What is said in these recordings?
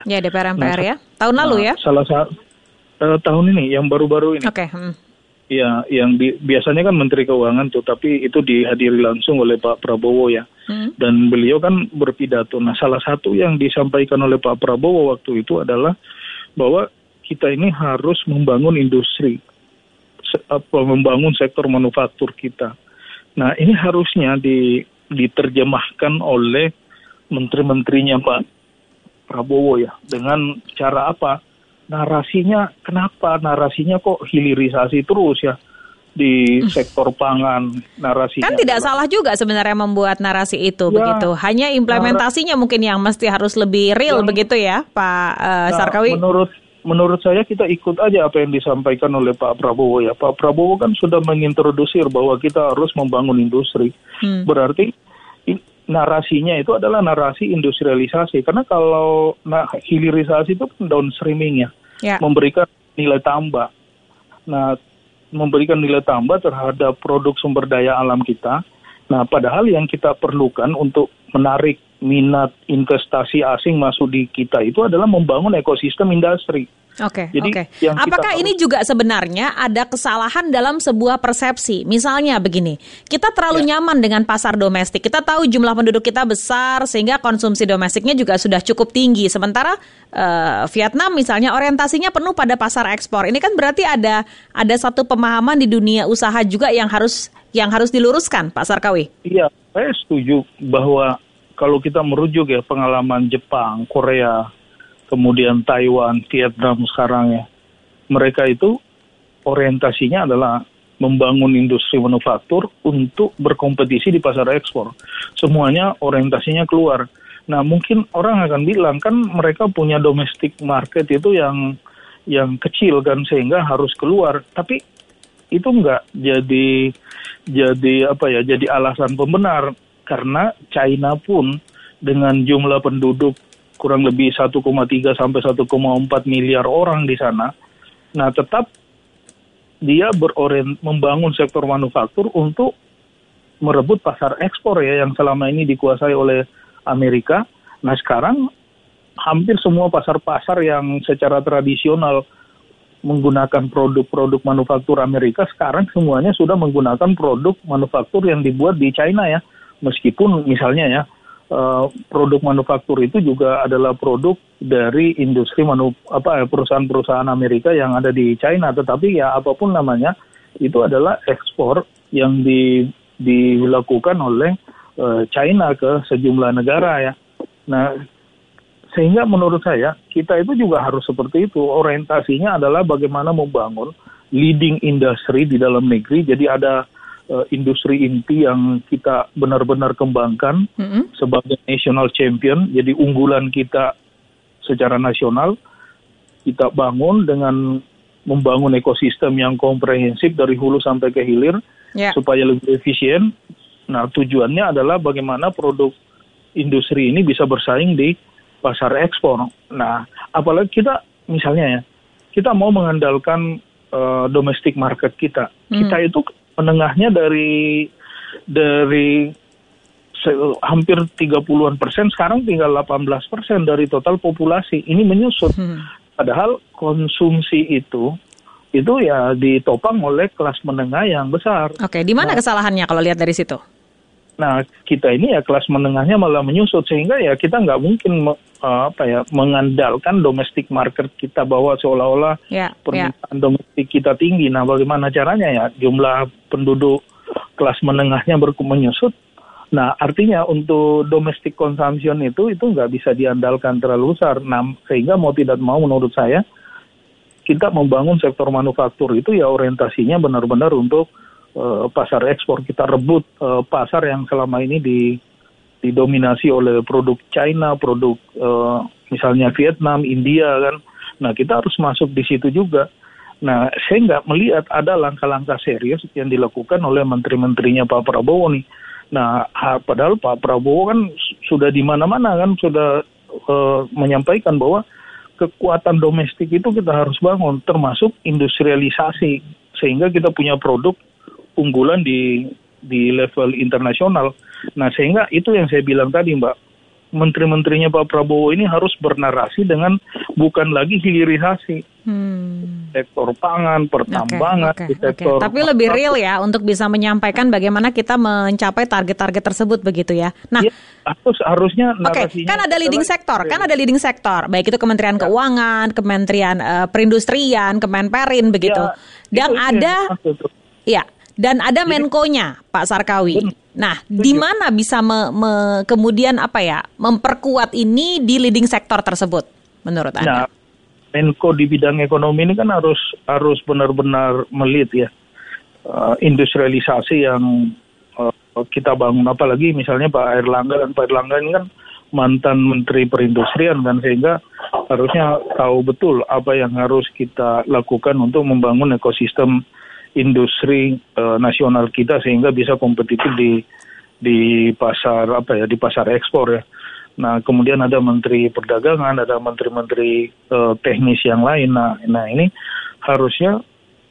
Ya, DPR MPR ya. Tahun lalu ya? Salah satu tahun ini yang baru-baru ini. Oke. Ya, yang biasanya kan Menteri Keuangan tuh, tapi itu dihadiri langsung oleh Pak Prabowo ya. Dan beliau kan berpidato. Nah, salah satu yang disampaikan oleh Pak Prabowo waktu itu adalah bahwa kita ini harus membangun industri, membangun sektor manufaktur kita. Nah, ini harusnya diterjemahkan oleh menteri-menterinya Pak Prabowo ya. Dengan cara apa? Narasinya, kenapa narasinya kok hilirisasi terus ya di sektor pangan, narasinya. Kan tidak salah juga sebenarnya membuat narasi itu begitu. Hanya implementasinya mungkin yang mesti harus lebih real begitu ya, Pak Sarkawi. Menurut saya kita ikut aja apa yang disampaikan oleh Pak Prabowo ya. Pak Prabowo kan sudah mengintrodusir bahwa kita harus membangun industri. Berarti narasinya itu adalah narasi industrialisasi. Karena kalau hilirisasi itu kan downstreaming ya, memberikan nilai tambah. Nah, memberikan nilai tambah terhadap produk sumber daya alam kita. Nah, padahal yang kita perlukan untuk menarik minat investasi asing masuk di kita itu adalah membangun ekosistem industri. Oke. Apakah ini juga sebenarnya ada kesalahan dalam sebuah persepsi? Misalnya begini, kita terlalu nyaman dengan pasar domestik. Kita tahu jumlah penduduk kita besar sehingga konsumsi domestiknya juga sudah cukup tinggi. Sementara Vietnam misalnya orientasinya penuh pada pasar ekspor. Ini kan berarti ada satu pemahaman di dunia usaha juga yang harus diluruskan, Pak Sarkawi. Iya, saya setuju bahwa kalau kita merujuk ya pengalaman Jepang, Korea, kemudian Taiwan, Vietnam sekarang ya, mereka itu orientasinya adalah membangun industri manufaktur untuk berkompetisi di pasar ekspor. Semuanya orientasinya keluar. Nah, mungkin orang akan bilang kan mereka punya domestic market itu yang kecil kan sehingga harus keluar. Tapi itu enggak jadi alasan pembenar karena China pun dengan jumlah penduduk kurang lebih 1,3 sampai 1,4 miliar orang di sana. Nah, tetap dia membangun sektor manufaktur untuk merebut pasar ekspor ya yang selama ini dikuasai oleh Amerika. Nah, sekarang hampir semua pasar-pasar yang secara tradisional menggunakan produk-produk manufaktur Amerika sekarang semuanya sudah menggunakan produk manufaktur yang dibuat di China ya. Meskipun misalnya ya produk manufaktur itu juga adalah produk dari industri perusahaan-perusahaan Amerika yang ada di China, tetapi ya apapun namanya itu adalah ekspor yang dilakukan oleh China ke sejumlah negara ya. Nah, sehingga menurut saya kita itu juga harus seperti itu. Orientasinya adalah bagaimana membangun leading industry di dalam negeri. Jadi ada industri inti yang kita benar-benar kembangkan sebagai national champion. Jadi unggulan kita secara nasional kita bangun dengan membangun ekosistem yang komprehensif dari hulu sampai ke hilir supaya lebih efisien. Nah, tujuannya adalah bagaimana produk industri ini bisa bersaing di pasar ekspor. Nah, apalagi kita misalnya ya, kita mau mengandalkan domestic market kita. Kita itu menengahnya dari hampir 30% sekarang tinggal 18% dari total populasi. Ini menyusut. Padahal konsumsi itu ya ditopang oleh kelas menengah yang besar. Oke, di mana kesalahannya kalau lihat dari situ? Nah, kita ini ya kelas menengahnya malah menyusut sehingga ya kita nggak mungkin mengandalkan domestic market kita bahwa seolah-olah permintaan domestik kita tinggi. Nah, bagaimana caranya ya jumlah penduduk kelas menengahnya menyusut. Nah, artinya untuk domestic consumption itu nggak bisa diandalkan terlalu besar. Nah, sehingga mau tidak mau menurut saya kita membangun sektor manufaktur itu ya orientasinya benar-benar untuk pasar ekspor. Kita rebut pasar yang selama ini didominasi oleh produk China, produk misalnya Vietnam, India kan. Nah, kita harus masuk di situ juga. Nah, saya nggak melihat ada langkah-langkah serius yang dilakukan oleh menteri-menterinya Pak Prabowo nih. Nah, padahal Pak Prabowo kan sudah di mana-mana kan sudah menyampaikan bahwa kekuatan domestik itu kita harus bangun, termasuk industrialisasi sehingga kita punya produk unggulan di level internasional. Nah, sehingga itu yang saya bilang tadi, Mbak. menteri-menterinya Pak Prabowo ini harus bernarasi dengan bukan lagi hilirisasi. Sektor pangan, pertambangan, sektor. Tapi lebih real ya untuk bisa menyampaikan bagaimana kita mencapai target-target tersebut begitu ya. Nah, ya, harusnya narasinya. Kan ada leading sektor, baik itu Kementerian Keuangan, Kementerian Perindustrian, Kemenperin begitu. Dan ada Menko-nya Pak Sarkawi. Nah, di mana bisa kemudian memperkuat ini di leading sektor tersebut menurut Anda? Nah, Menko di bidang ekonomi ini kan harus benar-benar melit ya industrialisasi yang kita bangun, apalagi misalnya Pak Erlangga ini kan mantan Menteri Perindustrian kan, sehingga harusnya tahu betul apa yang harus kita lakukan untuk membangun ekosistem industri nasional kita sehingga bisa kompetitif di pasar di pasar ekspor ya. Nah, kemudian ada Menteri Perdagangan, ada menteri-menteri teknis yang lain. Nah ini harusnya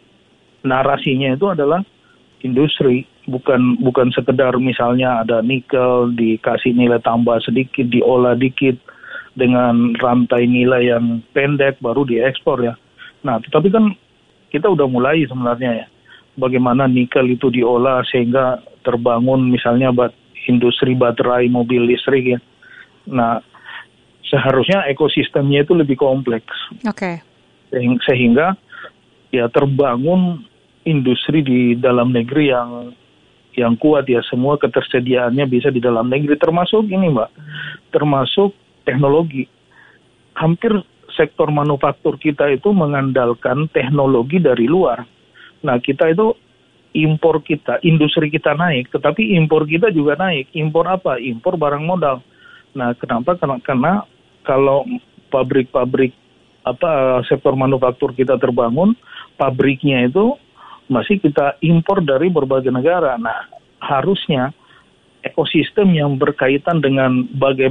narasinya itu adalah industri, bukan sekedar misalnya ada nikel dikasih nilai tambah sedikit, diolah dikit dengan rantai nilai yang pendek baru diekspor ya. Nah, tetapi kan kita udah mulai sebenarnya ya, bagaimana nikel itu diolah sehingga terbangun misalnya industri baterai mobil listrik ya. Nah, seharusnya ekosistemnya itu lebih kompleks. Oke. Sehingga ya terbangun industri di dalam negeri yang kuat ya, semua ketersediaannya bisa di dalam negeri, termasuk ini Mbak, termasuk teknologi. Hampir sektor manufaktur kita itu mengandalkan teknologi dari luar. Nah, kita itu impor kita, industri kita naik, tetapi impor kita juga naik. Impor apa? Impor barang modal. Nah, kenapa? Karena kalau pabrik-pabrik sektor manufaktur kita terbangun, pabriknya itu masih kita impor dari berbagai negara. Nah, harusnya ekosistem yang berkaitan dengan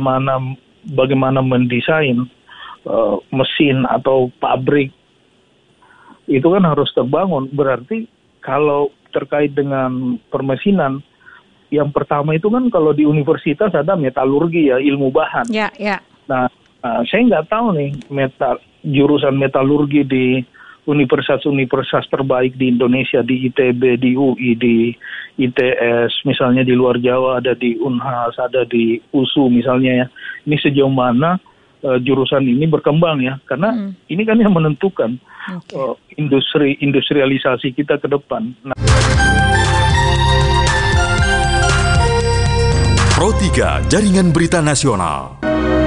bagaimana mendesain mesin atau pabrik itu kan harus terbangun. Berarti kalau terkait dengan permesinan, yang pertama itu kan kalau di universitas ada metalurgi ya, ilmu bahan. Ya. Nah, saya nggak tahu nih jurusan metalurgi di universitas terbaik di Indonesia, di ITB, di UI, di ITS, misalnya di luar Jawa ada di Unhas, ada di USU misalnya ya. Ini sejauh mana jurusan ini berkembang ya, karena ini kan yang menentukan industrialisasi kita ke depan. Pro 3 Jaringan Berita Nasional.